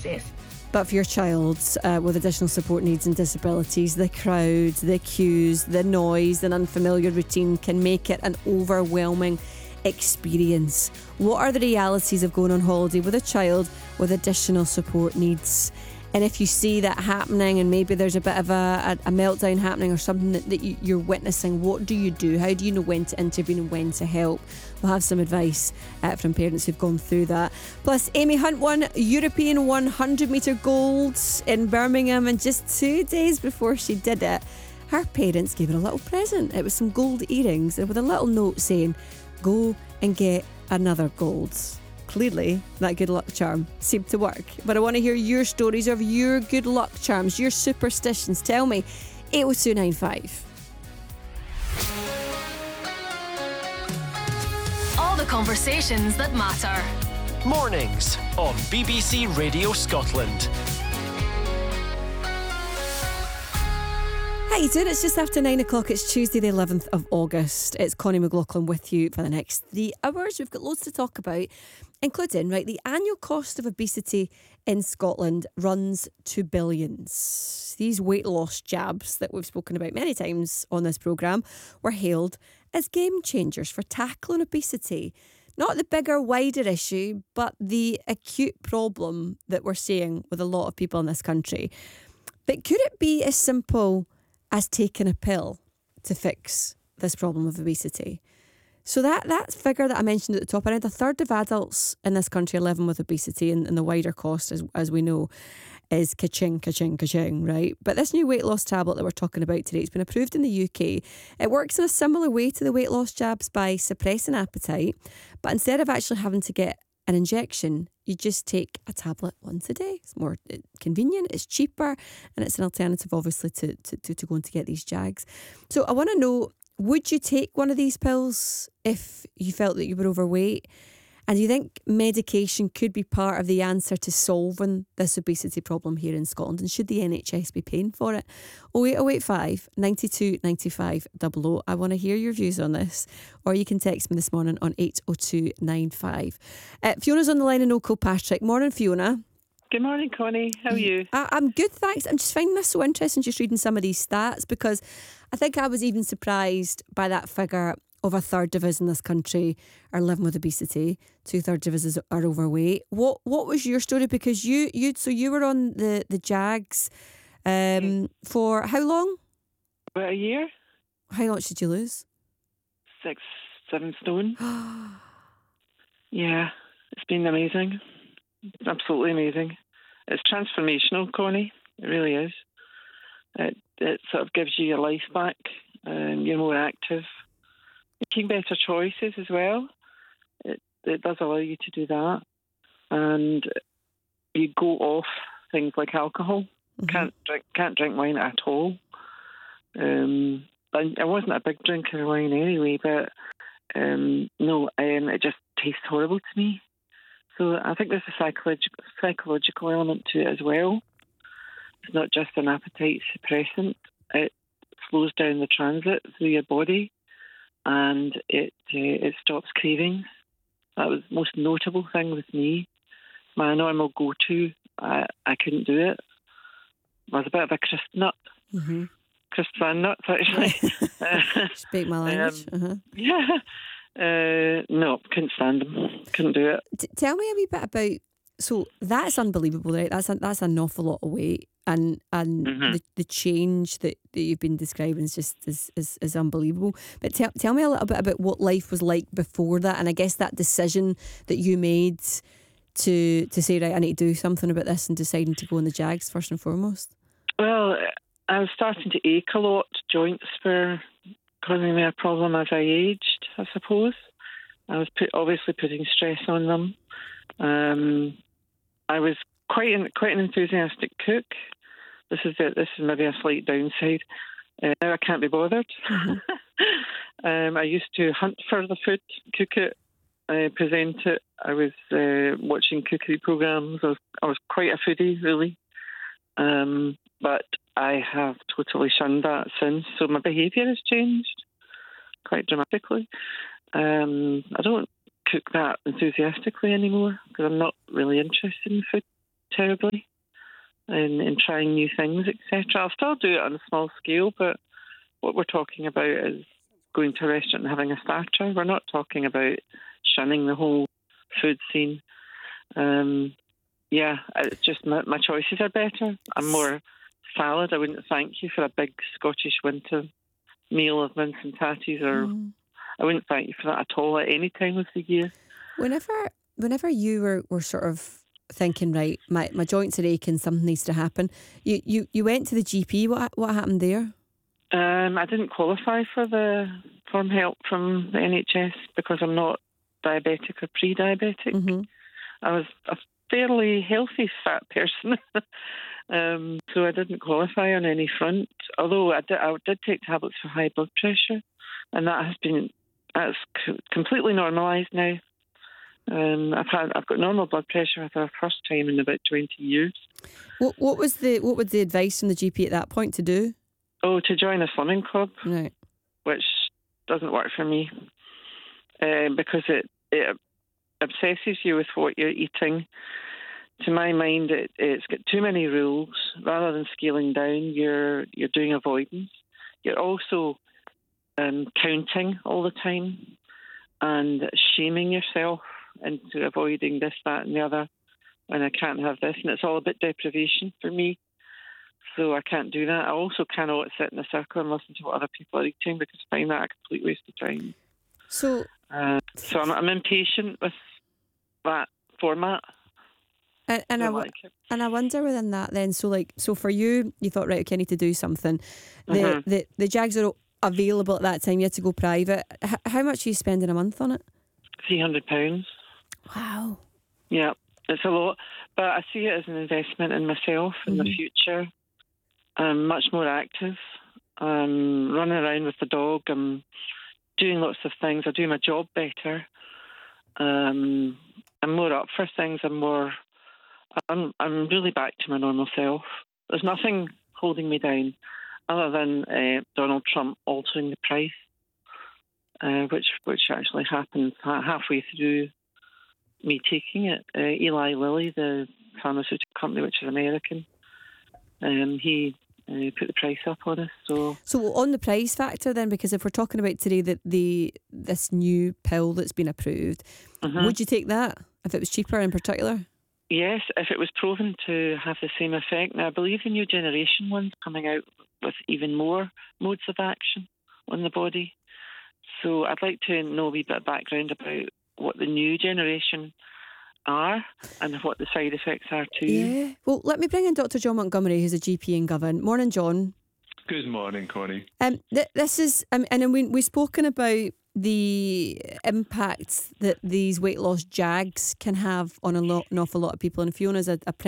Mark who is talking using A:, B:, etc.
A: safe.
B: But for your child with additional support needs and disabilities, the crowd, the queues, the noise, and unfamiliar routine can make it an overwhelming experience. What are the realities of going on holiday with a child with additional support needs? And if you see that happening and maybe there's a bit of a meltdown happening or something that you're witnessing, what do you do? How do you know when to intervene and when to help? We'll have some advice from parents who've gone through that. Plus, Amy Hunt won European 100 metre gold in Birmingham, and just 2 days before she did it, her parents gave her a little present. It was some gold earrings with a little note saying, "Go and get another gold." Clearly, that good luck charm seemed to work. But I want to hear your stories of your good luck charms, your superstitions. Tell me, 80295.
C: All the conversations that matter.
D: Mornings on BBC Radio Scotland.
B: How you doing? It's just after 9 o'clock. It's Tuesday the 11th of August. It's Connie McLaughlin with you for the next 3 hours. We've got loads to talk about, including, the annual cost of obesity in Scotland runs to billions. These weight loss jabs that we've spoken about many times on this programme were hailed as game changers for tackling obesity. Not the bigger, wider issue, but the acute problem that we're seeing with a lot of people in this country. But could it be as simple as taking a pill to fix this problem of obesity? So that figure that I mentioned at the top, around a third of adults in this country are living with obesity, and the wider cost, as we know, is ka-ching, ka-ching, ka-ching, right? But this new weight loss tablet that we're talking about today, it's been approved in the UK. It works in a similar way to the weight loss jabs by suppressing appetite, but instead of actually having to get an injection, you just take a tablet once a day. It's more convenient, it's cheaper, and it's an alternative, obviously, to going to get these jags. So I want to know, would you take one of these pills if you felt that you were overweight? And do you think medication could be part of the answer to solving this obesity problem here in Scotland? And should the NHS be paying for it? 08085 92 95 00. I want to hear your views on this. Or you can text me this morning on 80295. Fiona's on the line in Old Kilpatrick. Morning, Fiona.
E: Good morning, Connie. How are you?
B: I'm good, thanks. I'm just finding this so interesting, just reading some of these stats, because I think I was even surprised by that figure of a third of us in this country are living with obesity. 2/3 of us are overweight. What was your story? Because you were on the Jags for how long?
E: About a year.
B: How much did you lose?
E: 6, 7 stone. Yeah, it's been amazing. It's absolutely amazing. It's transformational, Connie. It really is. It sort of gives you your life back. You're more active. Making better choices as well. It does allow you to do that. And you go off things like alcohol. Mm-hmm. Can't drink wine at all. I wasn't a big drinker of wine anyway, but it just tastes horrible to me. So I think there's a psychological element to it as well. It's not just an appetite suppressant. It slows down the transit through your body, and it stops cravings. That was the most notable thing with me. My normal go-to, I couldn't do it. I was a bit of a crisp nut. Mm-hmm. Crisps and nuts, actually.
B: Speak my language.
E: Yeah. No, couldn't stand them. Couldn't do it.
B: Tell me a wee bit about. So that's unbelievable, right? That's an awful lot of weight, and mm-hmm. the change that you've been describing is just is unbelievable. But tell me a little bit about what life was like before that, and I guess that decision that you made to say, right, I need to do something about this, and deciding to go on the Jags first and foremost.
E: Well, I was starting to ache a lot. Joints were causing me a problem as I aged, I suppose. I was obviously putting stress on them. I was quite an enthusiastic cook. This is maybe a slight downside. Now I can't be bothered. Mm-hmm. I used to hunt for the food, cook it, present it. I was watching cookery programs. I was quite a foodie, really. But I have totally shunned that since. So my behaviour has changed quite dramatically. I don't cook that enthusiastically anymore because I'm not really interested in food terribly in trying new things, etc. I'll still do it on a small scale, but what we're talking about is going to a restaurant and having a starter. We're not talking about shunning the whole food scene. It's just my choices are better. I'm more salad. I wouldn't thank you for a big Scottish winter meal of mince and tatties, or I wouldn't thank you for that at all at any time of the year.
B: Whenever you were sort of thinking, right, my joints are aching, something needs to happen, you went to the GP. What happened there?
E: I didn't qualify for help from the NHS because I'm not diabetic or pre-diabetic.
B: Mm-hmm.
E: I was a fairly healthy fat person, so I didn't qualify on any front. Although I did take tablets for high blood pressure, and that's completely normalised now. I've got normal blood pressure for the first time in about 20 years.
B: What was the advice from the GP at that point to do?
E: Oh, to join a swimming club,
B: right?
E: Which doesn't work for me because it obsesses you with what you're eating. To my mind, it's got too many rules. Rather than scaling down, you're doing avoidance. You're also counting all the time and shaming yourself into avoiding this, that, and the other. When I can't have this, and it's all a bit deprivation for me. So I can't do that. I also cannot sit in a circle and listen to what other people are eating because I find that a complete waste of time.
B: So
E: I'm impatient with that format.
B: And I wonder within that then. So for you thought, right, okay, I need to do something. The Jags are available at that time. You had to go private. How much are you spending a month on it?
E: £300.
B: Wow.
E: Yeah, it's a lot, but I see it as an investment in myself in the future. I'm much more active. I'm running around with the dog. I'm doing lots of things. I do my job better. I'm more up for things. I'm really back to my normal self. There's nothing holding me down other than Donald Trump altering the price, which actually happened halfway through me taking it. Eli Lilly, the pharmaceutical company, which is American, he put the price up on us. So
B: on the price factor then, because if we're talking about today that this new pill that's been approved, would you take that if it was cheaper in particular?
E: Yes, if it was proven to have the same effect. Now, I believe the new generation one's coming out with even more modes of action on the body. So I'd like to know a wee bit of background about what the new generation are and what the side effects are too.
B: Yeah. Well, let me bring in Dr. John Montgomery, who's a GP in Govan. Morning, John.
A: Good morning, Connie.
B: This is, and we've spoken about the impact that these weight loss Jags can have on an awful lot of people. And Fiona's a